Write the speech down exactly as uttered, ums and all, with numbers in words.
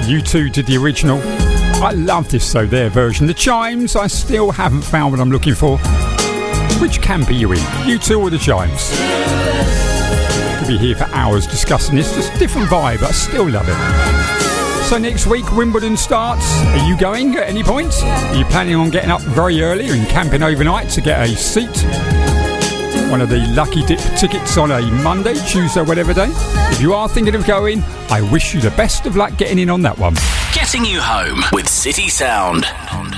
U two did the original. I love this though, their version. The Chimes, I still haven't found what I'm looking for. Which camp are you in? U two or the Chimes? Could be here for hours discussing this. Just a different vibe, but I still love it. So next week, Wimbledon starts. Are you going at any point? Are you planning on getting up very early and camping overnight to get a seat? One of the lucky dip tickets on a Monday, Tuesday, whatever day. If you are thinking of going, I wish you the best of luck getting in on that one. Getting you home with City Sound.